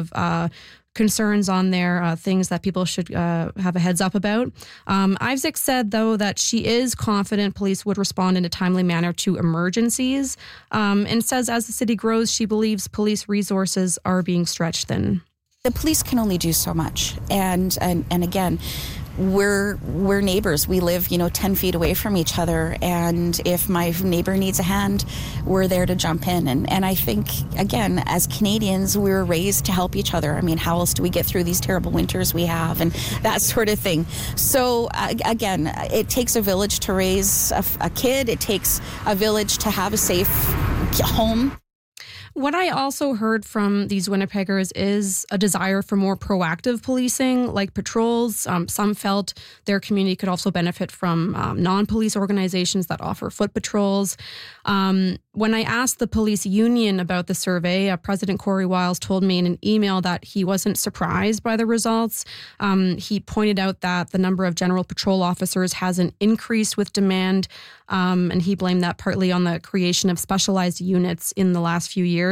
of concerns on there, things that people should have a heads up about. Isaac said, though, that she is confident police would respond in a timely manner to emergencies, and says as the city grows, she believes police resources are being stretched thin. The police can only do so much. And again, we're neighbors. We live, 10 feet away from each other. And if my neighbor needs a hand, we're there to jump in. And I think, again, as Canadians, we were raised to help each other. I mean, how else do we get through these terrible winters we have and that sort of thing? So, again, it takes a village to raise a kid. It takes a village to have a safe home. What I also heard from these Winnipeggers is a desire for more proactive policing, like patrols. Some felt their community could also benefit from non-police organizations that offer foot patrols. When I asked the police union about the survey, President Corey Wiles told me in an email that he wasn't surprised by the results. He pointed out that the number of general patrol officers hasn't increased with demand, and he blamed that partly on the creation of specialized units in the last few years.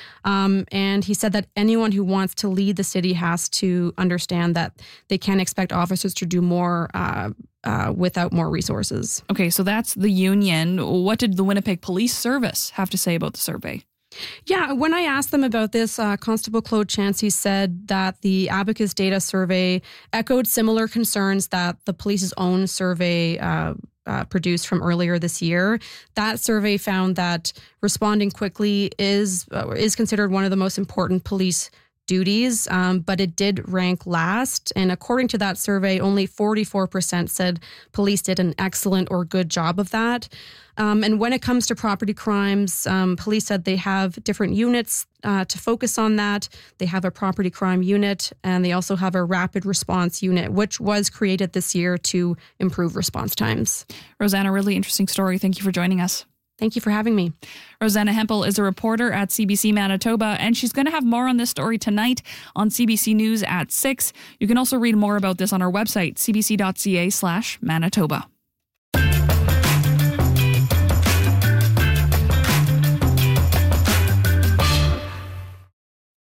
And he said that anyone who wants to lead the city has to understand that they can't expect officers to do more without more resources. Okay, so that's the union. What did the Winnipeg Police Service have to say about the survey? Yeah, when I asked them about this, Constable Claude Chancey said that the Abacus data survey echoed similar concerns that the police's own survey produced from earlier this year. That survey found that responding quickly is considered one of the most important police duties, but it did rank last. And according to that survey, only 44% said police did an excellent or good job of that. And when it comes to property crimes, police said they have different units to focus on that. They have a property crime unit, and they also have a rapid response unit, which was created this year to improve response times. Rosanna, really interesting story. Thank you for joining us. Thank you for having me. Rosanna Hempel is a reporter at CBC Manitoba, and she's going to have more on this story tonight on CBC News at 6. You can also read more about this on our website, cbc.ca/Manitoba.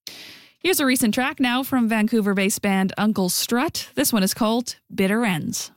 Here's a recent track now from Vancouver-based band Uncle Strut. This one is called Bitter Ends.